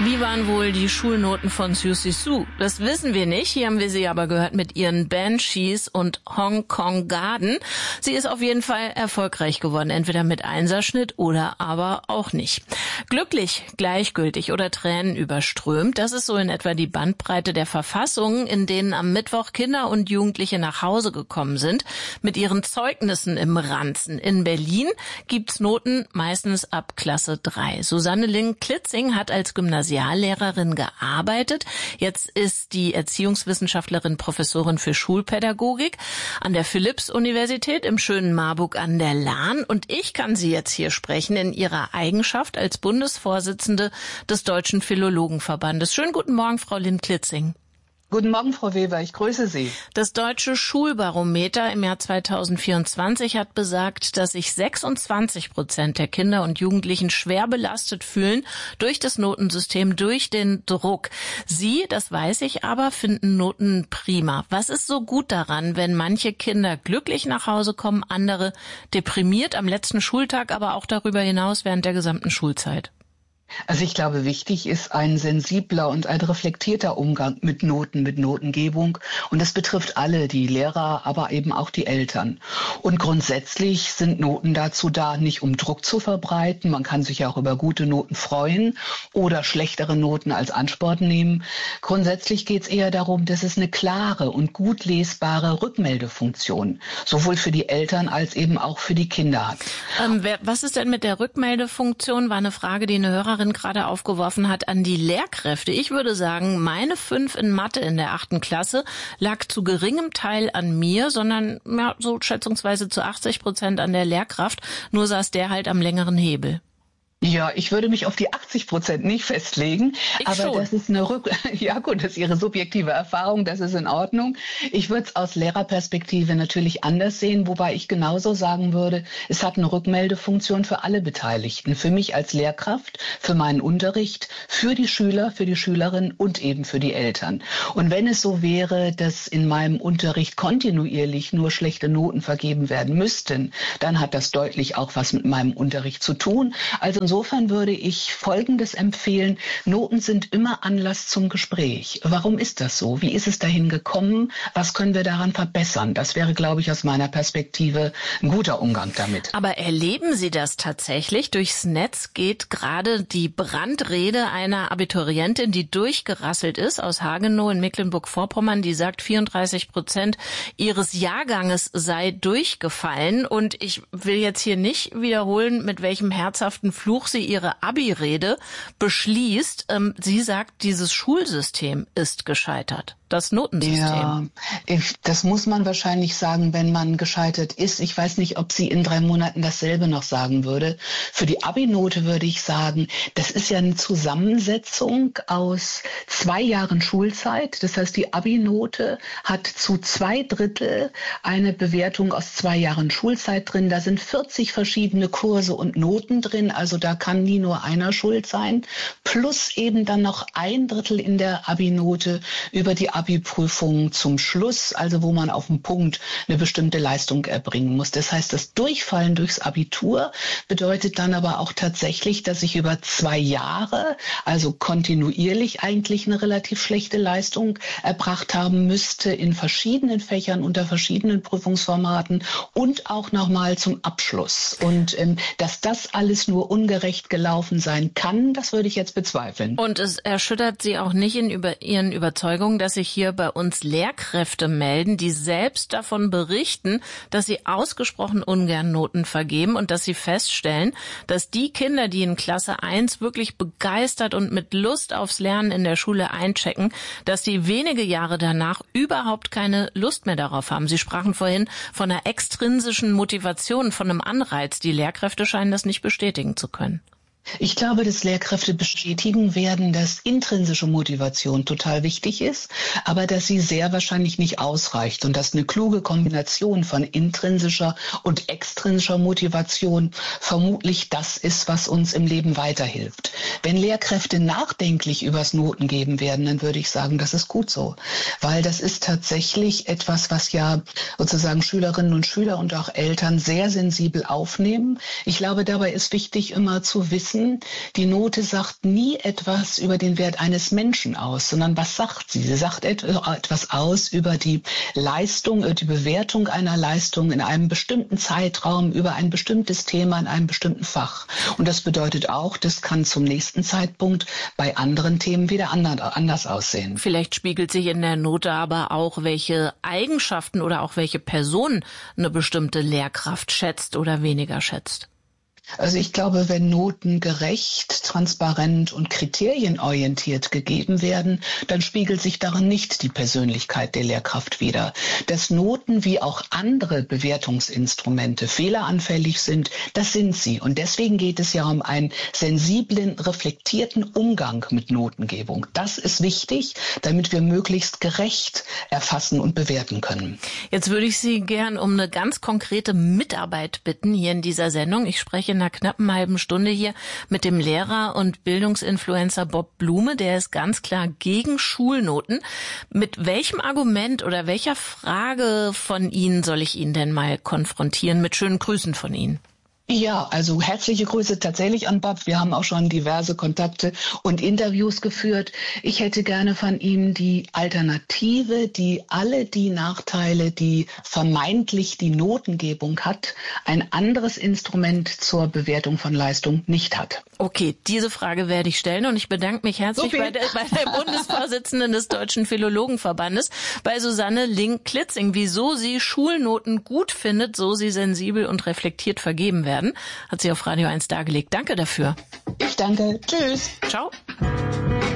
Wie waren wohl die Schulnoten von Siouxsie Sioux? Das wissen wir nicht. Hier haben wir sie aber gehört mit ihren Banshees und Hong Kong Garden. Sie ist auf jeden Fall erfolgreich geworden, entweder mit Einserschnitt oder aber auch nicht. Glücklich, gleichgültig oder Tränen überströmt, das ist so in etwa die Bandbreite der Verfassungen, in denen am Mittwoch Kinder und Jugendliche nach Hause gekommen sind, mit ihren Zeugnissen im Ranzen. In Berlin gibt's Noten meistens ab Klasse 3. Susanne Link-Klitzing hat als Gymnasiallehrerin gearbeitet. Jetzt ist die Erziehungswissenschaftlerin Professorin für Schulpädagogik an der Philipps-Universität im schönen Marburg an der Lahn. Und ich kann sie jetzt hier sprechen in ihrer Eigenschaft als Bundesvorsitzende des Deutschen Philologenverbandes. Schönen guten Morgen, Frau Link-Klitzing. Guten Morgen, Frau Weber, ich grüße Sie. Das Deutsche Schulbarometer im Jahr 2024 hat besagt, dass sich 26% der Kinder und Jugendlichen schwer belastet fühlen durch das Notensystem, durch den Druck. Sie, das weiß ich aber, finden Noten prima. Was ist so gut daran, wenn manche Kinder glücklich nach Hause kommen, andere deprimiert am letzten Schultag, aber auch darüber hinaus während der gesamten Schulzeit? Also ich glaube, wichtig ist ein sensibler und ein reflektierter Umgang mit Noten, mit Notengebung. Und das betrifft alle, die Lehrer, aber eben auch die Eltern. Und grundsätzlich sind Noten dazu da, nicht um Druck zu verbreiten. Man kann sich auch über gute Noten freuen oder schlechtere Noten als Ansporn nehmen. Grundsätzlich geht es eher darum, dass es eine klare und gut lesbare Rückmeldefunktion sowohl für die Eltern als eben auch für die Kinder hat. Was ist denn mit der Rückmeldefunktion? War eine Frage, die eine Hörerin gerade aufgeworfen hat an die Lehrkräfte. Ich würde sagen, meine 5 in Mathe in der 8. Klasse lag zu geringem Teil an mir, sondern ja, so schätzungsweise zu 80% an der Lehrkraft. Nur saß der halt am längeren Hebel. Ja, ich würde mich auf die 80% nicht festlegen, aber das ist ja gut, das ist Ihre subjektive Erfahrung, das ist in Ordnung. Ich würde es aus Lehrerperspektive natürlich anders sehen, wobei ich genauso sagen würde, es hat eine Rückmeldefunktion für alle Beteiligten, für mich als Lehrkraft, für meinen Unterricht, für die Schüler, für die Schülerinnen und eben für die Eltern. Und wenn es so wäre, dass in meinem Unterricht kontinuierlich nur schlechte Noten vergeben werden müssten, dann hat das deutlich auch was mit meinem Unterricht zu tun. Also insofern würde ich Folgendes empfehlen. Noten sind immer Anlass zum Gespräch. Warum ist das so? Wie ist es dahin gekommen? Was können wir daran verbessern? Das wäre, glaube ich, aus meiner Perspektive ein guter Umgang damit. Aber erleben Sie das tatsächlich? Durchs Netz geht gerade die Brandrede einer Abiturientin, die durchgerasselt ist aus Hagenow in Mecklenburg-Vorpommern. Die sagt, 34% ihres Jahrganges sei durchgefallen. Und ich will jetzt hier nicht wiederholen, mit welchem herzhaften Fluch sie ihre Abi-Rede beschließt. Sie sagt, dieses Schulsystem ist gescheitert. Das Notensystem. Ja, das muss man wahrscheinlich sagen, wenn man gescheitert ist. Ich weiß nicht, ob sie in 3 Monaten dasselbe noch sagen würde. Für die Abi-Note würde ich sagen, das ist ja eine Zusammensetzung aus 2 Jahren Schulzeit. Das heißt, die Abi-Note hat zu 2/3 eine Bewertung aus 2 Jahren Schulzeit drin. Da sind 40 verschiedene Kurse und Noten drin. Also da kann nie nur einer schuld sein. Plus eben dann noch 1/3 in der Abi-Note über die Abi-Prüfung zum Schluss, also wo man auf den Punkt eine bestimmte Leistung erbringen muss. Das heißt, das Durchfallen durchs Abitur bedeutet dann aber auch tatsächlich, dass ich über 2 Jahre, also kontinuierlich eigentlich eine relativ schlechte Leistung erbracht haben müsste in verschiedenen Fächern unter verschiedenen Prüfungsformaten und auch nochmal zum Abschluss. Und dass das alles nur ungerecht gelaufen sein kann, das würde ich jetzt bezweifeln. Und es erschüttert Sie auch nicht in Ihren Überzeugungen, dass sich hier bei uns Lehrkräfte melden, die selbst davon berichten, dass sie ausgesprochen ungern Noten vergeben und dass sie feststellen, dass die Kinder, die in Klasse 1 wirklich begeistert und mit Lust aufs Lernen in der Schule einchecken, dass sie wenige Jahre danach überhaupt keine Lust mehr darauf haben. Sie sprachen vorhin von einer extrinsischen Motivation, von einem Anreiz. Die Lehrkräfte scheinen das nicht bestätigen zu können. Ich glaube, dass Lehrkräfte bestätigen werden, dass intrinsische Motivation total wichtig ist, aber dass sie sehr wahrscheinlich nicht ausreicht und dass eine kluge Kombination von intrinsischer und extrinsischer Motivation vermutlich das ist, was uns im Leben weiterhilft. Wenn Lehrkräfte nachdenklich übers Notengeben werden, dann würde ich sagen, das ist gut so. Weil das ist tatsächlich etwas, was ja sozusagen Schülerinnen und Schüler und auch Eltern sehr sensibel aufnehmen. Ich glaube, dabei ist wichtig, immer zu wissen, die Note sagt nie etwas über den Wert eines Menschen aus, sondern was sagt sie? Sie sagt etwas aus über die Leistung, die Bewertung einer Leistung in einem bestimmten Zeitraum, über ein bestimmtes Thema in einem bestimmten Fach. Und das bedeutet auch, das kann zum nächsten Zeitpunkt bei anderen Themen wieder anders aussehen. Vielleicht spiegelt sich in der Note aber auch, welche Eigenschaften oder auch welche Person eine bestimmte Lehrkraft schätzt oder weniger schätzt. Also ich glaube, wenn Noten gerecht, transparent und kriterienorientiert gegeben werden, dann spiegelt sich darin nicht die Persönlichkeit der Lehrkraft wider. Dass Noten wie auch andere Bewertungsinstrumente fehleranfällig sind, das sind sie. Und deswegen geht es ja um einen sensiblen, reflektierten Umgang mit Notengebung. Das ist wichtig, damit wir möglichst gerecht erfassen und bewerten können. Jetzt würde ich Sie gern um eine ganz konkrete Mitarbeit bitten hier in dieser Sendung. Ich spreche in einer knappen halben Stunde hier mit dem Lehrer und Bildungsinfluencer Bob Blume. Der ist ganz klar gegen Schulnoten. Mit welchem Argument oder welcher Frage von Ihnen soll ich ihn denn mal konfrontieren? Mit schönen Grüßen von Ihnen. Ja, also herzliche Grüße tatsächlich an Bob. Wir haben auch schon diverse Kontakte und Interviews geführt. Ich hätte gerne von ihm die Alternative, die alle die Nachteile, die vermeintlich die Notengebung hat, ein anderes Instrument zur Bewertung von Leistung nicht hat. Okay, diese Frage werde ich stellen und ich bedanke mich herzlich bei der Bundesvorsitzenden des Deutschen Philologenverbandes, bei Susanne Link-Klitzing, wieso sie Schulnoten gut findet, so sie sensibel und reflektiert vergeben werden. Hat sie auf Radio 1 dargelegt. Danke dafür. Ich danke. Tschüss. Ciao.